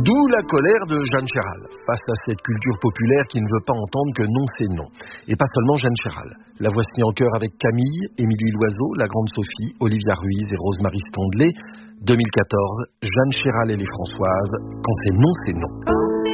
D'où la colère de Jeanne Chéral, face à cette culture populaire qui ne veut pas entendre que non c'est non. Et pas seulement Jeanne Chéral. La voici en chœur avec Camille, Émilie Loiseau, la grande Sophie, Olivia Ruiz et Rosemarie Stondelé. 2014, Jeanne Chéral et les Françoises, quand c'est non c'est non.